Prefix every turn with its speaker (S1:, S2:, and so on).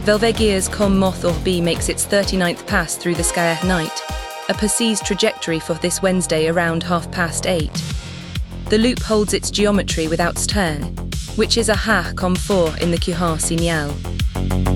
S1: Velvegia's com Moth or B makes its 39th pass through the sky at night, a perceived trajectory for this Wednesday around 8:30. The loop holds its geometry without turn, which is a ha com 4 in the Kuha signal.